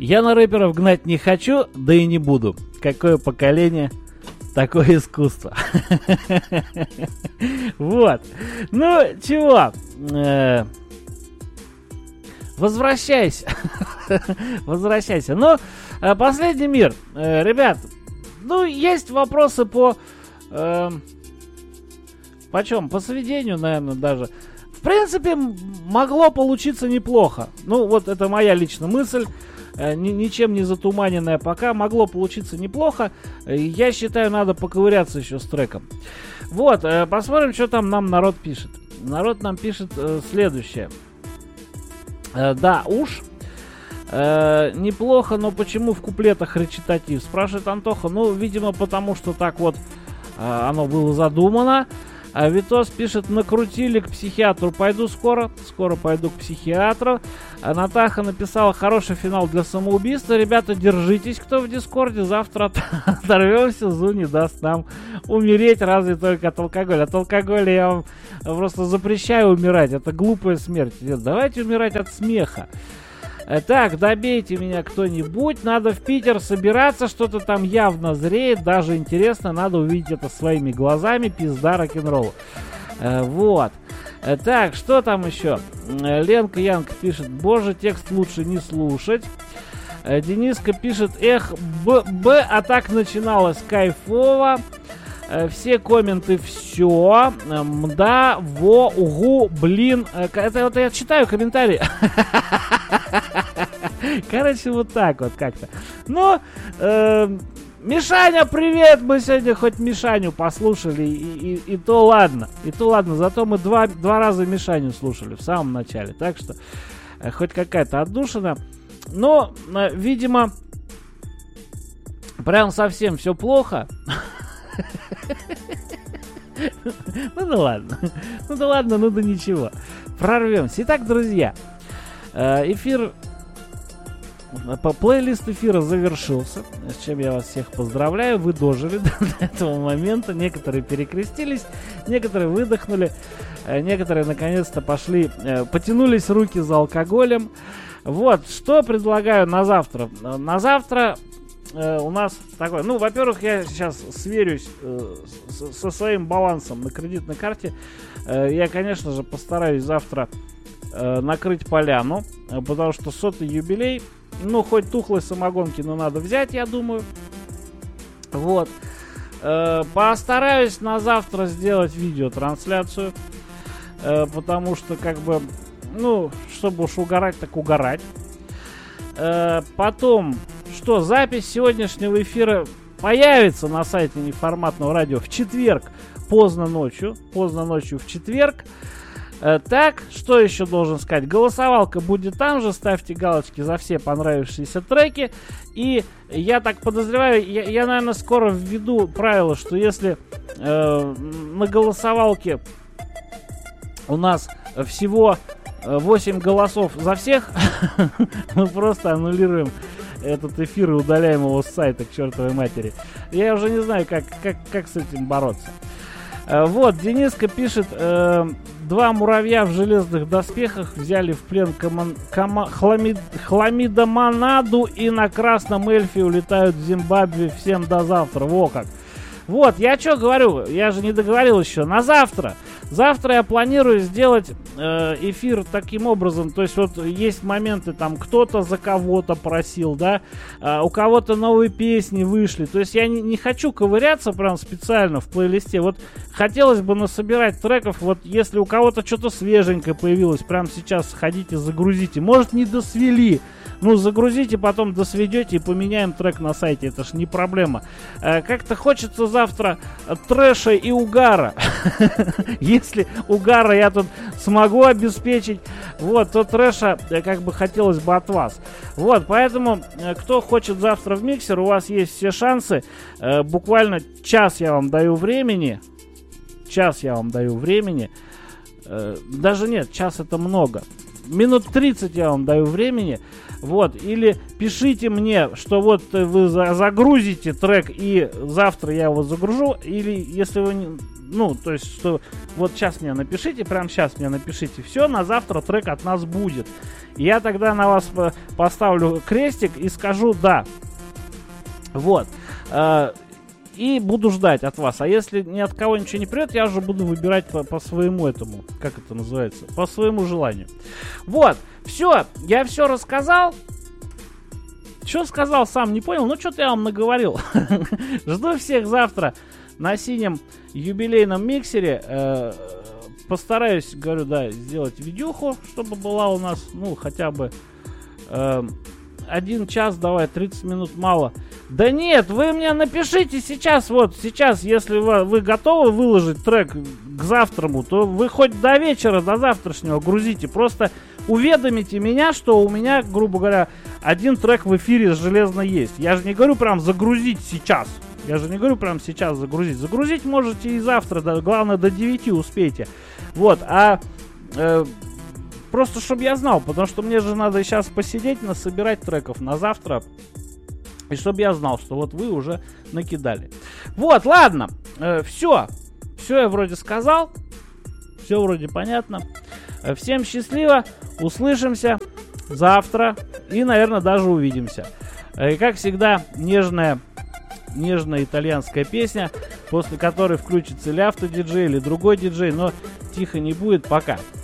Я на рэперов гнать не хочу, да и не буду. Какое поколение, такое искусство. Вот. Ну, чего? Возвращайся. Возвращайся. Но последний мир. Ребят, ну, есть вопросы по чем? По сведению, наверное, даже. В принципе, могло получиться неплохо. Ну, вот это моя личная мысль. Ничем не затуманенная пока. Могло получиться неплохо. Я считаю, надо поковыряться еще с треком. Вот, посмотрим, что там нам народ пишет. Народ нам пишет следующее. Да, уж. Неплохо, но почему в куплетах речитатив? Спрашивает Антоха. Ну, видимо, потому что так вот оно было задумано. А Витос пишет, накрутили к психиатру. Пойду скоро пойду к психиатру. А Натаха написала, хороший финал для самоубийства. Ребята, держитесь, кто в Дискорде. Завтра оторвемся. Зу не даст нам умереть, разве только от алкоголя. От алкоголя я вам просто запрещаю умирать. Это глупая смерть. Нет, давайте умирать от смеха. Так, добейте меня кто-нибудь. Надо в Питер собираться, что-то там явно зреет. Даже интересно, надо увидеть это своими глазами. Пизда рок-н-роллу. Вот. Так, что там еще? Ленка Янка пишет, боже, текст лучше не слушать. Дениска пишет, эх, а так начиналось кайфово. Все комменты, все. Мда, во, угу, блин. Это вот я читаю комментарии. Короче, вот так вот как-то. Но, Мишаня, привет! Мы сегодня хоть Мишаню послушали, и то ладно. И то ладно, зато мы два раза Мишаню слушали в самом начале. Так что, хоть какая-то отдушина. Но, видимо, прям совсем все плохо. Ну да ладно. Ну да ладно, ну да ничего. Прорвемся. Итак, друзья, эфир, плейлист эфира завершился, с чем я вас всех поздравляю. Вы дожили до этого момента. Некоторые перекрестились, некоторые выдохнули, некоторые наконец-то пошли, потянулись руки за алкоголем. Вот, что предлагаю на завтра. На завтра у нас такой, ну, во-первых, я сейчас сверюсь со своим балансом на кредитной карте. Я, конечно же, постараюсь завтра накрыть поляну, потому что 100-й юбилей, ну, хоть тухлой самогонки, но надо взять, я думаю. Вот. Постараюсь на завтра сделать видеотрансляцию, потому что, как бы, ну, чтобы уж угорать, так угорать. Потом, что запись сегодняшнего эфира появится на сайте Неформатного радио в четверг поздно ночью в четверг. Так, что еще должен сказать? Голосовалка будет там же, ставьте галочки за все понравившиеся треки. И я так подозреваю, я наверное, скоро введу правило, что если на голосовалке у нас всего 8 голосов за всех, мы просто аннулируем этот эфир и удаляем его с сайта к чертовой матери. Я уже не знаю, как с этим бороться. Вот, Дениска пишет, 2 муравья в железных доспехах взяли в плен хламидомонаду и на красном эльфе улетают в Зимбабве. Всем до завтра. Во как. Вот, я что говорю, я же не договорил еще. На завтра. Завтра я планирую сделать эфир таким образом. То есть вот есть моменты, там кто-то за кого-то просил, да, у кого-то новые песни вышли. То есть я не хочу ковыряться прям специально в плейлисте. Вот хотелось бы насобирать треков. Вот если у кого-то что-то свеженькое появилось, прямо сейчас ходите, загрузите. Может, не досвели. Ну, загрузите, потом досведете и поменяем трек на сайте. Это ж не проблема. Как-то хочется завтра трэша и угара. Если угара я тут смогу обеспечить, вот, то трэша как бы хотелось бы от вас. Вот, поэтому, кто хочет завтра в миксер, у вас есть все шансы. Буквально час я вам даю времени. Даже нет, час это много. минут 30 я вам даю времени. Вот, или пишите мне, что вот вы загрузите трек, и завтра я его загружу, или если вы не... Ну, то есть, что вот сейчас мне напишите, прямо сейчас мне напишите, все, на завтра трек от нас будет. Я тогда на вас поставлю крестик и скажу «да». Вот. И буду ждать от вас. А если ни от кого ничего не придет, я уже буду выбирать по своему этому, как это называется, по своему желанию. Вот, все, я все рассказал. Что сказал, сам не понял, ну что-то я вам наговорил. Жду всех завтра на синем юбилейном миксере. Постараюсь, говорю, да, сделать видюху, чтобы была у нас, ну, хотя бы 1 час, давай, 30 минут мало. Да нет, вы мне напишите сейчас, вот сейчас, если вы готовы выложить трек к завтраму, то вы хоть до вечера, до завтрашнего грузите. Просто уведомите меня, что у меня, грубо говоря, 1 трек в эфире железно есть. Я же не говорю прям загрузить сейчас. Я же не говорю прям сейчас загрузить. Загрузить можете и завтра, да, главное до 9 успейте. Вот, просто чтобы я знал, потому что мне же надо сейчас посидеть, насобирать треков на завтра. И чтобы я знал, что вот вы уже накидали. Вот, ладно, все я вроде сказал. Все вроде понятно. Всем счастливо, услышимся завтра и, наверное, даже увидимся. И, как всегда, нежная итальянская песня, после которой включится или автодиджей, или другой диджей, но тихо не будет. Пока.